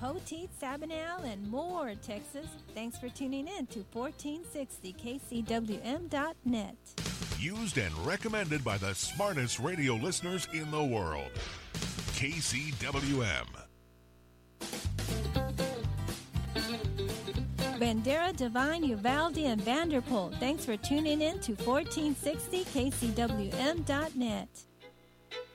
Poteet, Sabinal, and more, Texas. Thanks for tuning in to 1460kcwm.net. Used and recommended by the smartest radio listeners in the world. KCWM. Bandera, Divine, Uvalde, and Vanderpool. Thanks for tuning in to 1460kcwm.net.